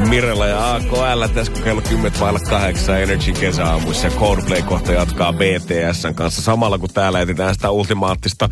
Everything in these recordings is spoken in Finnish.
Mirella ja AKL tässä kello 10:08 Energy kesäaamuissa ja Coldplay kohta jatkaa BTS:n kanssa samalla kun täällä etsitään sitä ultimaattista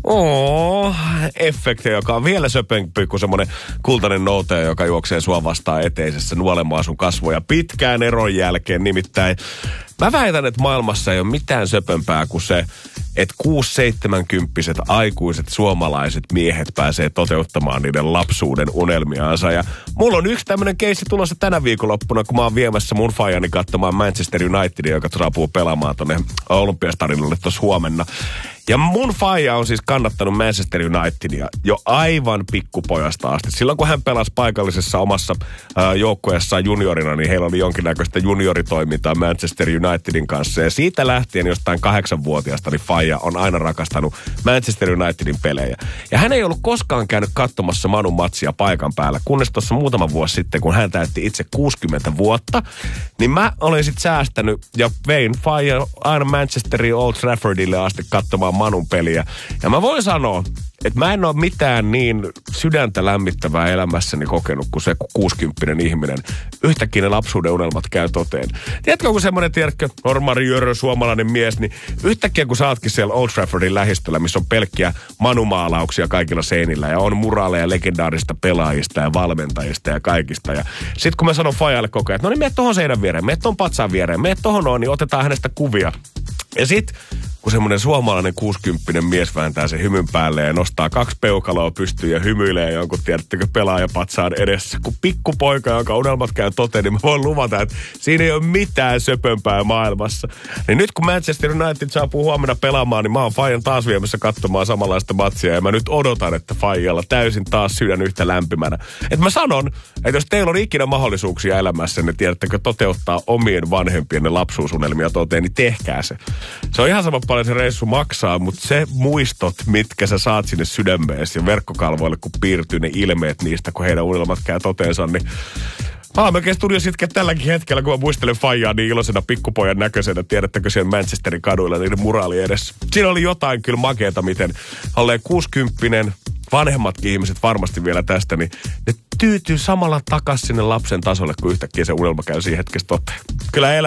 efektiä, joka on vielä söpömpi kuin semmonen kultainen noutaja, joka juoksee sua vastaan eteisessä nuolemaan sun kasvoja pitkään eron jälkeen. Nimittäin mä väitän, että maailmassa ei ole mitään söpömpää kuin se, että 6-70-kymppiset aikuiset suomalaiset miehet pääsee toteuttamaan niiden lapsuuden unelmiaansa. Ja mulla on yksi tämmönen keissi tulossa tänä viikonloppuna, kun mä oon viemässä mun faijani katsomaan Manchester Unitedia, joka saapuu pelaamaan tonne Olympiastadionille tuossa huomenna. Ja mun faija on siis kannattanut Manchester Unitedia jo aivan pikkupojasta asti. Silloin kun hän pelasi paikallisessa omassa joukkueessaan juniorina, niin heillä oli jonkinnäköistä junioritoimintaa Manchester Unitedin kanssa. Ja siitä lähtien jostain 8-vuotiaasta, niin faija on aina rakastanut Manchester Unitedin pelejä. Ja hän ei ollut koskaan käynyt katsomassa Manun matsia paikan päällä, kunnes tuossa muutama vuosi sitten, kun hän täytti itse 60 vuotta, niin mä olin sitten säästänyt ja vein faija aina Manchesterin Old Traffordille asti katsomaan Manun peliä. Ja mä voin sanoa, että mä en ole mitään niin sydäntä lämmittävää elämässäni kokenut kuin se 60 ihminen. Yhtäkkiä ne lapsuuden unelmat käy toteen. Tiedätkö, kun semmoinen, tiedätkö, normaali jörö suomalainen mies, niin yhtäkkiä kun sä ootkin siellä Old Traffordin lähistöllä, missä on pelkkiä manumaalauksia kaikilla seinillä ja on muraaleja legendaarista pelaajista ja valmentajista ja kaikista. Ja sit kun mä sanon fajalle koko ajan, että no niin, mene tohon seinän viereen, mene ton patsaan viereen, mene tohon noin, niin otetaan hänestä kuvia. Ja sit kun semmoinen suomalainen 60 mies vääntää sen hymyn päälle ja nostaa 2 peukaloa pystyyn ja hymyilee jonkun, tiedättekö, pelaajapatsaan edessä. Kun pikkupoika, jonka unelmat käy toteen, niin mä voin luvata, että siinä ei ole mitään söpömpää maailmassa. Niin nyt kun Manchester United saapuu huomenna pelaamaan, niin mä oon faijan taas viemässä katsomaan samanlaista matsia. Ja mä nyt odotan, että faijalla täysin taas sydän yhtä lämpimänä. Että mä sanon, että jos teillä on ikinä mahdollisuuksia elämässä, niin tiedättekö, toteuttaa omien vanhempienne lapsuusunelmia toteen, niin tehkää se. Se on ihan sama paljon se reissu maksaa, mutta se muistot, mitkä sä saat sinne sydämeesi ja verkkokalvoille, kun piirtyy ne ilmeet niistä, kun heidän unelmat käy toteensa, niin mä oon melkein studios itkeä tälläkin hetkellä, kun mä muistelen faijaa niin iloisena pikkupojan näköisenä, tiedättekö siellä Manchesterin kaduilla niiden muraali edessä. Siinä oli jotain kyllä makeeta, miten olleen 60 vanhemmatkin ihmiset varmasti vielä tästä, niin ne tyytyy samalla takas sinne lapsen tasolle, kun yhtäkkiä se unelma käy siinä hetkessä toteen. Kyllä